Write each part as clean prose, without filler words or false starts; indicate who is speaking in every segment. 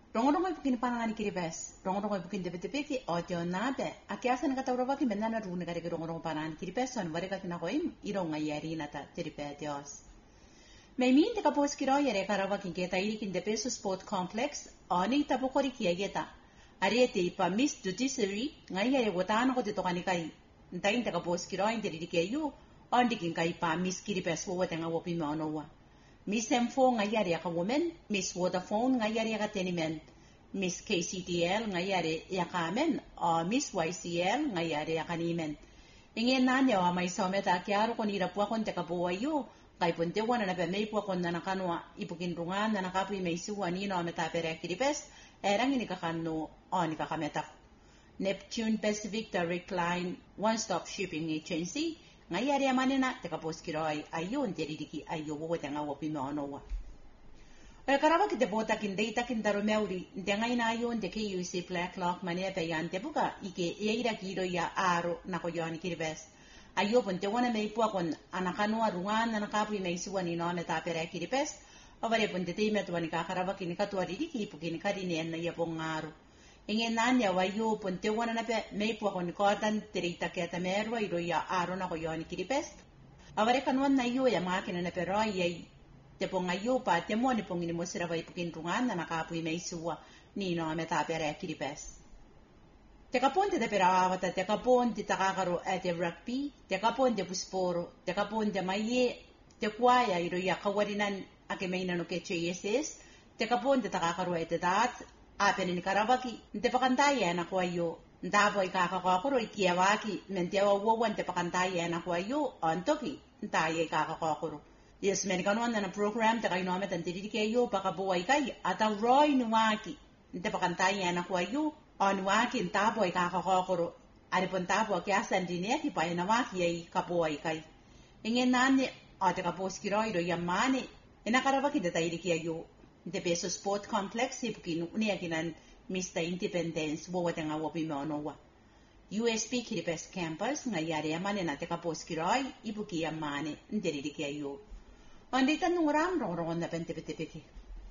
Speaker 1: Rongo ipukin panangani kiribes. Rongo ipukin debetepeki audio nabe. Akiasa nakatawrawaki menana runa kare rongo panangani kiribes on vareka kinakoim ironga yarina ta teripe dios. May mean the kapos kiro yere karawaki geta irikin the peso sport complex oni tapokori kiageta. Ariete pa miss judiciary ngaya wotano ko dito kanikai. Ntain the kapos kiro in the ririkeyu on dikin kai pa miss kiribes wo tenga wopi maonowa. Miss M4 ngayari ka woman, Miss Vodafone ngayari ka tenimen, Miss KCTL ngayari ka men, o Miss YCL ngayari ka nimen. Ingin nanya wa may someta kiaro ko nirapuwa kon te kabuwayo, kay punte wana na may po kon na nakanwa ipukinrungan na nakapoy may suwa nino meta pere kiripes, erang inikakano o nikakametak. Neptune Pacific Direct Line One-Stop Shipping Agency, ngayari amanina te kapos kiroy ayon teridiki ayo wo tenga wo pinonowa e karaba kite bota kin data kin daro meuri tenga ina ayon de KUC Black Lock mane pe yante buka ike eira kiro ya aro na ko yoni kiribes ayo ponte wana me ipua kon anakano arungan anakapu me isuani no meta pere kiribes avare ponte te metwani ka karaba kin ka tuari diki pukin kadine na ya bongaro ingin nanya wayo ponte wana na pe may po kon kotan tirita keta merwa iro ya aro na ko yoni kiripes avare kanwan na yo ya makina na pero ay te ponga yo pa te mo ni pongini mo sira vai pukin rungan na nakapoy may suwa ni no meta pere kiripes te kaponte de perawata te kaponte takakaro ate rugby te kaponte pusporo te kaponte maye te kwaya iro ya kawarinan ake may no ke CSS te kaponte takakaro ate dat apen ni karawaki nte pakantaya na kwayo ndabo ikakakokoro ikiawaki mentewa wowan te pakantaya na kwayo antoki ntaye ikakakokoro yes men kanwan na program te kaino met antirikeyo pakabuwa ikai ata roy nuwaki nte pakantaya na kwayo anwaki ntabo ikakakokoro aripon tabo kiasa ndine ki pa na waki ai kabuwa ikai ingen nane ate kaposkiro iro yamane ina karawaki de tairikeyo the Peso Sport Complex ipukin uniakinan Mr. Independence buwatanga wapimonowa. USP Kiribes Campus ngayari amane na teka poskiroy ipuki amane nderirikeyo. Andita nungram rongon na pentepetepeke.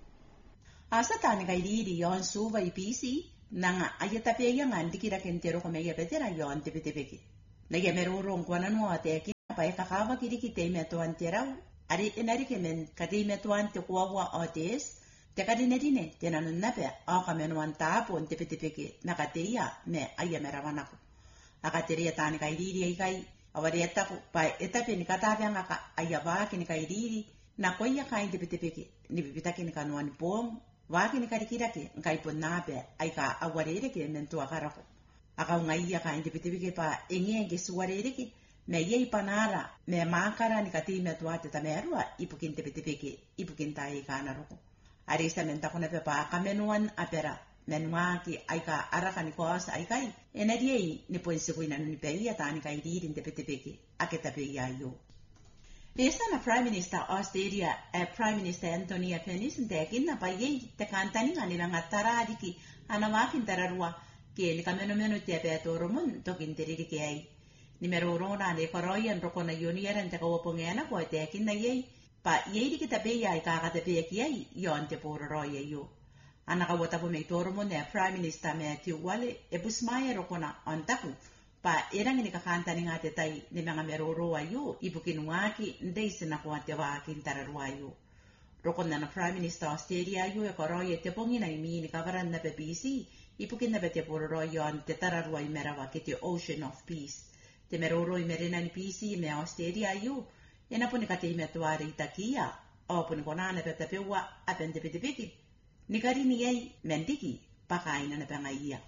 Speaker 1: Asa tani kairiri yon suva IPC nanga ayatapeya ngandikira kentero komeya betera yon tepetepeke. Nayamerurong kwanano ateki pa ikakawa kirikite meto anteraw. Ari enarikemen kadimetuan te kuwawa otes te kadinedine te nanunape aka menuan tapo tepetepeke nakateria me ayamerawanako akateria tani kairiri aikai awarietaku pa etape ni katape ngaka ayabaki ni kairiri na koya kain tepetepeke ni bibitaki ni kanuan pom waki ni karikirake nkaipon nape aika awarereke mentu akarako aka ngaiya kain tepetepeke pa engenge suwarereke me yei panara me makara ni kati me tuate tamerua ipukin tepetepeke ipukin tai kana roko arisa menta kona pepa kamenuan apera menwaki aika araka ni kosa aikai enadiei ni ponse kuina ni peia tani kai dirin tepetepeke aketa peia yo Esa na Prime Minister Australia Prime Minister Anthony Albanese ntekin na payei te kantani ngani ngatara diki anawaki tararua ke ni kameno te petoromun tokin teririke ai Nimero rona ne koroyan rokona yoniaran te kawopongena ko te kinna yei pa yei kita pe ya ka te pe ki yon te por roye yo anaka wata po me toromo ne Prime Minister me ti wale e busmaya rokona antaku pa erang ni kakanta ni ngate tai ni mga meroro ayo ibukinuaki ndeise na ko te wa kintararwa yo rokona na Prime Minister Australia yo e koroye te pongina imi ni kavaran na pe BC ibukin na te por roye on te tararwa imerawa ki te Ocean of Peace te meroro i merena ni PC me Australia yu ena puni kate me tuare itakia o puni konana pe tapewa apende piti ni kari ni ei mendiki pakaina na pengaia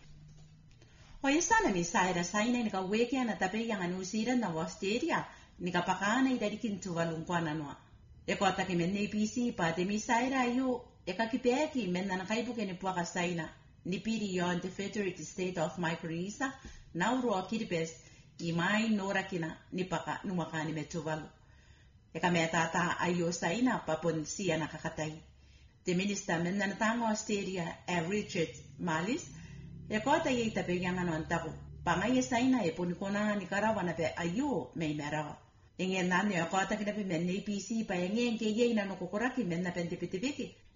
Speaker 1: o yesana mi saira saina ni ka weke na tape yang anu sira na Australia ni ka pakana i dadikin tuvalung kwana noa e ko atake menne PC pa te mi saira yu e ka kipeki menna na kaibuke ni puaka saina ni piri yon the Federated State of Micronesia nauro kiribes imai nora kina ni paka numakani metuvalu. Eka metata ayo saina papon siya nakakatay. The minister men na natango Australia Richard Marles eko tayo itapigyan anon tapo. Pangay saina e punikona ni karawa na pe ayo may merawa. Ingin nani ako ata kinapi men na PC pa ingin kaya na nukukuraki men na pentipitipiki.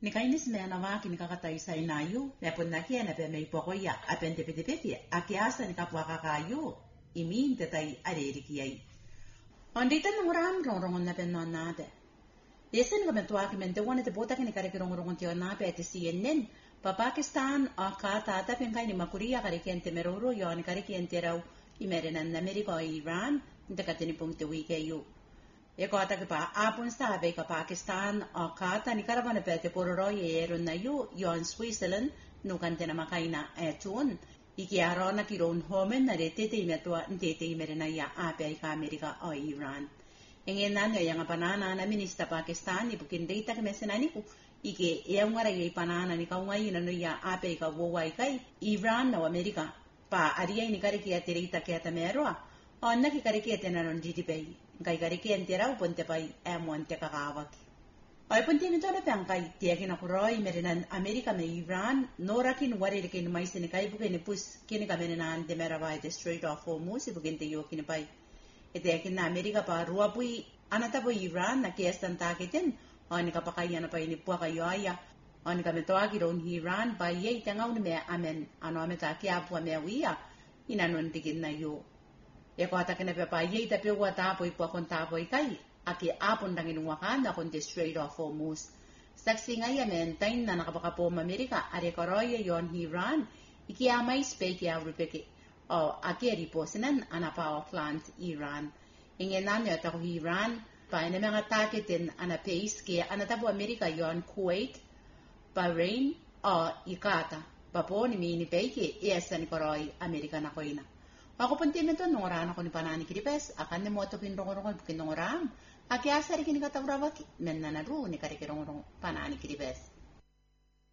Speaker 1: Nikainis me anawaki nikakatay sa inayu, mepon na kia na pe may pokoya, apen tepe akiasa nikapwakakayo, imin tetay arerikiyay. Ondita nung rongon na pe non nade. Yesen kamentuaki mente wane te bota kini kareki rongon tio na pe te CNN, pa Pakistan aka tata penkai ni makuria kareki meroro yon kareki raw imerenan na Amerika o Iran, inte katini pungte wikeyu. Eko atake pa apun sabe ka Pakistan o kata ni karavana pete pororo ye na yu yon Switzerland nukante na makaina etun iki arona kiron homen na retete imetua ntete imerena ya ape ka Amerika o Iran. Engen nanyo yang panana na minista Pakistan ibukin data ke mesenani ku ike eungara ye panana ni kaungai na no ya ape ka wowai kai Iran na Amerika pa aria ni kare kia terita kia tamerua onna ki kare kia tenaron GDP kai kare kia entera uponte pai monte kakawaki ai ponte ni tole pangkai tia kina kuroi merenan Amerika me Iran norakin warere kin mais ni kai buke ni pus kini kamena ante merawai the Strait of Hormuz buken te yo kini pai ete kina Amerika pa ruapui anata po Iran na kia stanta kiten oni kapakai ana pai ni puaka yoaya oni kametoa kiron Iran pa ye tangau ni me amen ano ameta kia pu me wia ina non tikin na yo e ko ata kene pe pa ye ta pe wa ta po ipo kon ta po ikai aki apon dangin wakan na kon the Strait of Hormuz saksi ngai amen tain na nakapaka po Amerika are koroye yon Iran iki amai spe ki aurupeke o aki ripo sinan ana power plant Iran ingenan ya ta ko Iran pa ene mga taketin ana pace ke ana ta po Amerika yon Kuwait Bahrain o ikata papo ni mini peke iesa ni koroi Amerika na koina. Ako puntimento nung oran ako ni panani kiripes akan ni moto pinrong-rong bukin nung oran aki asari kini katawrawaki men na naru ni karikirong panani kiripes.